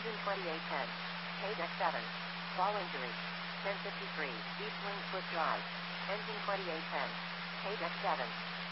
Engine 2810. KDEC 7. Ball injury. 1053. East Wing Foot Drive. Engine 2810. KDEC 7.